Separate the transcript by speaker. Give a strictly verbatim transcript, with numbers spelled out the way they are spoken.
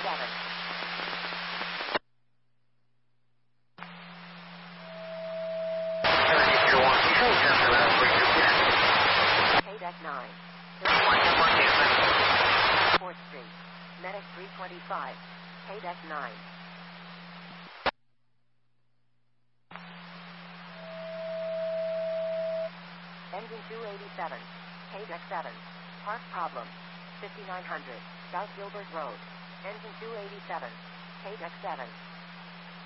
Speaker 1: seven. K-Deck nine. fourth Street. Medic three twenty-five. K-Deck nine. Engine two eighty-seven. K-Deck seven. Park problem. fifty-nine hundred. South Gilbert Road. Engine two eighty-seven. K-Deck seven.